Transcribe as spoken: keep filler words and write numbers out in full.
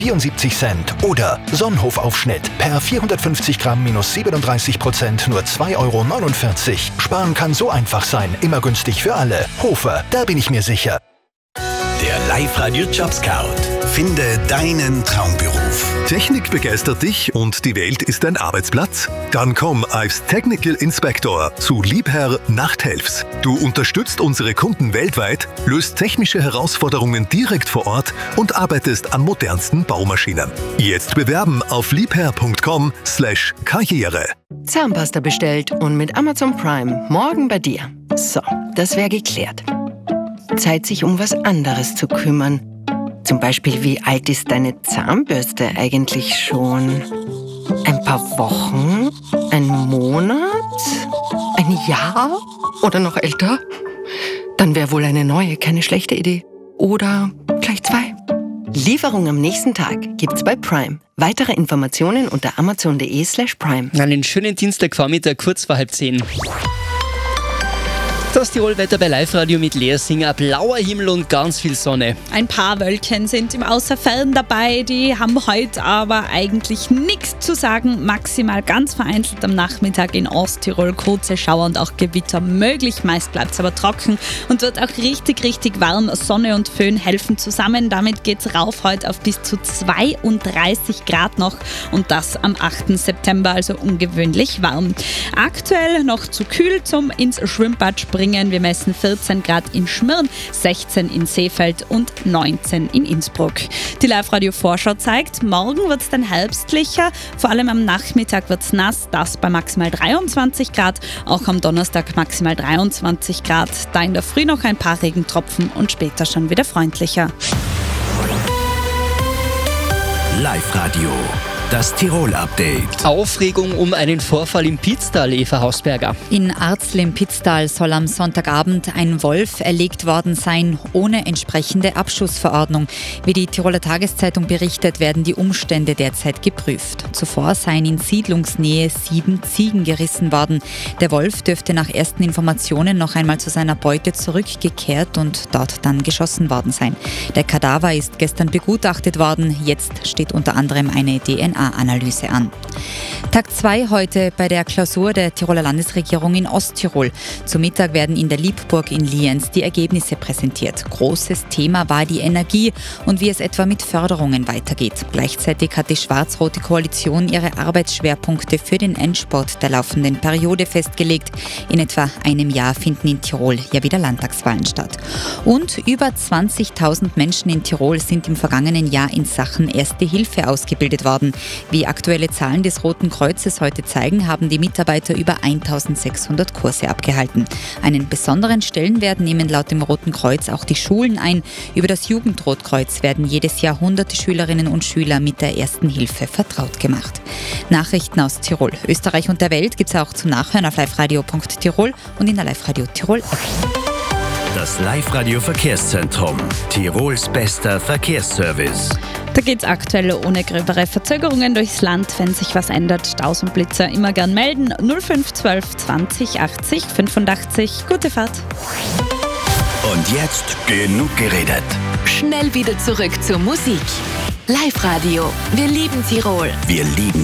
vierundsiebzig Cent. Oder Sonnenhof-Aufschnitt per vierhundertfünfzig Gramm minus siebenunddreißig Prozent nur zwei Euro neunundvierzig. Sparen kann so einfach sein, immer günstig für alle. Hofer, da bin ich mir sicher. Der Live-Radio Jobscout. Finde deinen Traumberuf. Technik begeistert dich und die Welt ist dein Arbeitsplatz? Dann komm als Technical Inspector zu Liebherr Nachthelfs. Du unterstützt unsere Kunden weltweit, löst technische Herausforderungen direkt vor Ort und arbeitest an modernsten Baumaschinen. Jetzt bewerben auf liebherr punkt com slash karriere. Zahnpasta bestellt und mit Amazon Prime morgen bei dir. So, das wäre geklärt. Zeit, sich um was anderes zu kümmern. Zum Beispiel, wie alt ist deine Zahnbürste eigentlich schon? Ein paar Wochen? Ein Monat? Ein Jahr? Oder noch älter? Dann wäre wohl eine neue keine schlechte Idee. Oder gleich zwei. Lieferung am nächsten Tag gibt's bei Prime. Weitere Informationen unter amazon.de slash prime. Einen schönen Dienstagvormittag, kurz vor halb zehn. Das Tirolwetter bei Live-Radio mit Lea Singer. Blauer Himmel und ganz viel Sonne. Ein paar Wölkchen sind im Außerfern dabei, die haben heute aber eigentlich nichts zu sagen. Maximal ganz vereinzelt am Nachmittag in Osttirol kurze Schauer und auch Gewitter möglich. Meist bleibt es aber trocken und wird auch richtig, richtig warm. Sonne und Föhn helfen zusammen. Damit geht es rauf heute auf bis zu zweiunddreißig Grad noch und das am achten September, also ungewöhnlich warm. Aktuell noch zu kühl zum ins Schwimmbad springen. Wir messen vierzehn Grad in Schmirn, sechzehn in Seefeld und neunzehn in Innsbruck. Die Live-Radio-Vorschau zeigt, morgen wird es dann herbstlicher, vor allem am Nachmittag wird es nass, das bei maximal dreiundzwanzig Grad, auch am Donnerstag maximal dreiundzwanzig Grad, da in der Früh noch ein paar Regentropfen und später schon wieder freundlicher. Live-Radio, das Tirol-Update. Aufregung um einen Vorfall im Pitztal, Eva Hausberger. In Arzl im Pitztal soll am Sonntagabend ein Wolf erlegt worden sein, ohne entsprechende Abschussverordnung. Wie die Tiroler Tageszeitung berichtet, werden die Umstände derzeit geprüft. Zuvor seien in Siedlungsnähe sieben Ziegen gerissen worden. Der Wolf dürfte nach ersten Informationen noch einmal zu seiner Beute zurückgekehrt und dort dann geschossen worden sein. Der Kadaver ist gestern begutachtet worden. Jetzt steht unter anderem eine D N A-Analyse an. Tag zwei heute bei der Klausur der Tiroler Landesregierung in Osttirol. Zu Mittag werden in der Liebburg in Lienz die Ergebnisse präsentiert. Großes Thema war die Energie und wie es etwa mit Förderungen weitergeht. Gleichzeitig hat die schwarz-rote Koalition ihre Arbeitsschwerpunkte für den Endspurt der laufenden Periode festgelegt. In etwa einem Jahr finden in Tirol ja wieder Landtagswahlen statt. Und über zwanzigtausend Menschen in Tirol sind im vergangenen Jahr in Sachen Erste Hilfe ausgebildet worden. Wie aktuelle Zahlen des Roten Kreuzes heute zeigen, haben die Mitarbeiter über eintausendsechshundert Kurse abgehalten. Einen besonderen Stellenwert nehmen laut dem Roten Kreuz auch die Schulen ein. Über das Jugendrotkreuz werden jedes Jahr hunderte Schülerinnen und Schüler mit der Ersten Hilfe vertraut gemacht. Nachrichten aus Tirol, Österreich und der Welt gibt es auch zum Nachhören auf liveradio punkt tirol und in der Live-Radio Tirol-App. Das Live-Radio-Verkehrszentrum. Tirols bester Verkehrsservice. Da geht es aktuell ohne gröbere Verzögerungen durchs Land. Wenn sich was ändert, Staus und Blitzer immer gern melden. null fünf zwölf zwanzig achtzig fünfundachtzig. Gute Fahrt. Und jetzt genug geredet. Schnell wieder zurück zur Musik. Live-Radio. Wir lieben Tirol. Wir lieben